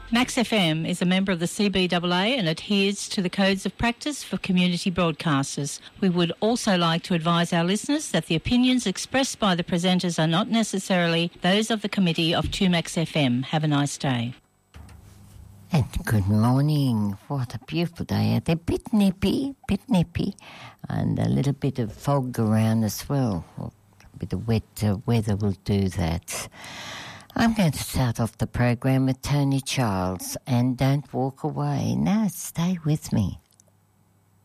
Max FM is a member of the CBAA and adheres to the codes of practice for community broadcasters. We would also like to advise our listeners that the opinions expressed by the presenters are not necessarily those of the committee of 2Max FM. Have a nice day. And good morning. What a beautiful day out there. Bit nippy, and a little bit of fog around as well. A bit of wet weather will do that. I'm going to start off the program with Tony Childs and Don't Walk Away. No, stay with me.